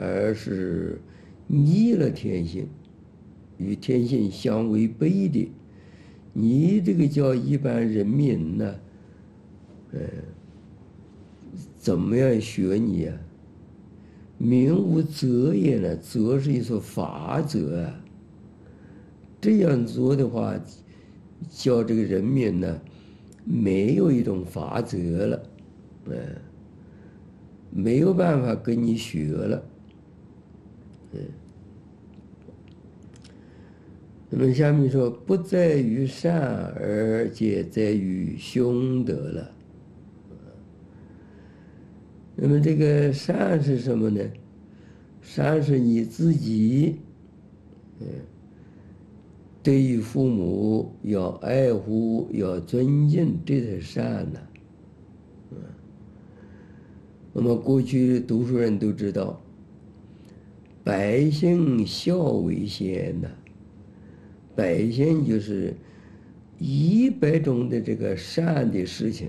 而是逆了天性，与天性相违背的。你这个叫一般人民呢，怎么样学你呀？民无则也呢，则是一说法则啊。这样做的话，叫这个人民呢，没有一种法则了，没有办法跟你学了，那么下面说，不在于善，而皆在于凶德了。那么这个善是什么呢？善是你自己，对于父母要爱护，要尊敬，这才善呢。那么过去读书人都知道，百姓孝为先呐。百姓就是100种的这个善的事情，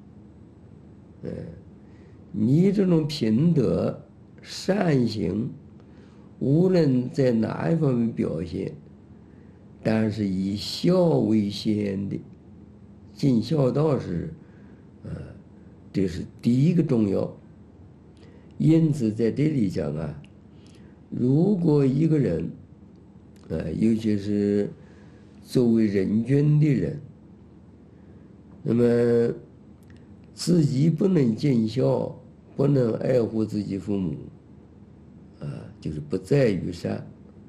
你这种品德善行，无论在哪一方面表现，但是以孝为先的，尽孝道是，这是第一个重要。因此在这里讲啊，如果一个人，尤其是作为人君的人，那么自己不能尽孝，不能爱护自己父母，就是不在于善，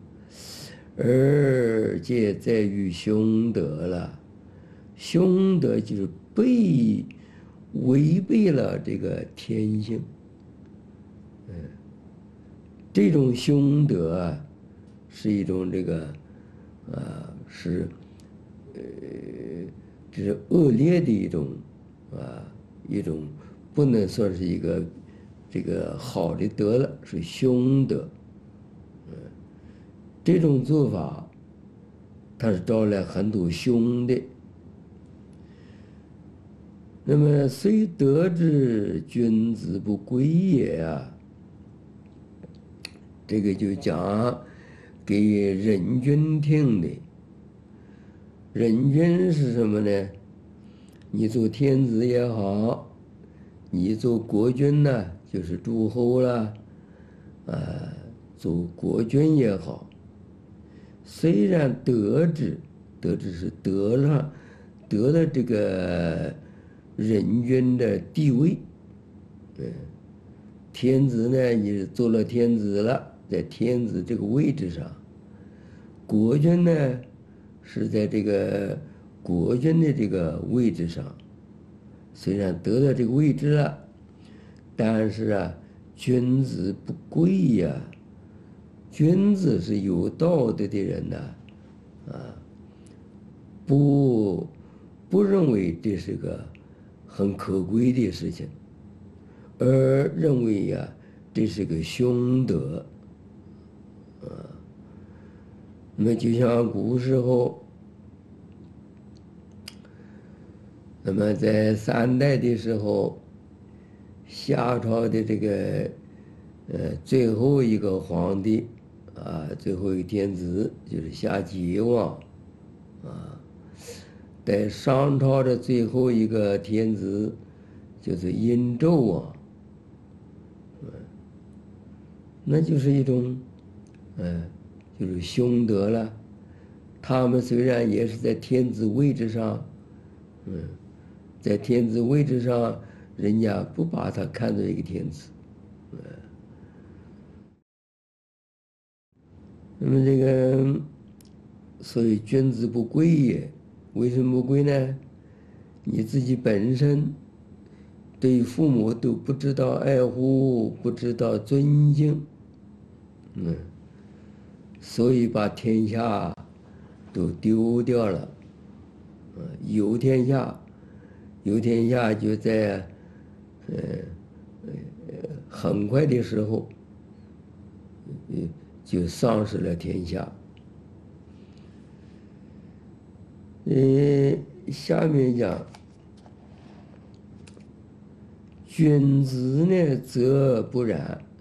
而皆在于凶德了。凶德就是违背了这个天性，这种凶德啊，是一种这个，这是恶劣的一种，一种不能算是一个这个好的德了，是凶德。这种做法，它是招来很多凶的。那么虽得之，君子不贵也啊。这个就讲给人君听的。人君是什么呢？你做天子也好，你做国君呢，就是诸侯了，做国君也好，虽然得之是得了这个人君的地位，天子呢，你做了天子了，在天子这个位置上，国君呢是在这个国君的这个位置上，虽然得到这个位置了，但是啊，君子不贵呀。君子是有道德的人呐，不认为这是个很可贵的事情，而认为呀，这是个凶德。那么就像古时候，那么在3代的时候，夏朝的这个最后一个皇帝最后一个天子就是夏桀王在商朝的最后一个天子就是殷纣王，那就是一种就是凶德了。他们虽然也是在天子位置上，在天子位置上，人家不把他看作一个天子，那么这个，所以君子不贵也。为什么不贵呢？你自己本身对父母都不知道爱护，不知道尊敬，所以把天下都丢掉了。有天下就在很快的时候就丧失了天下。下面讲，君子呢则不然，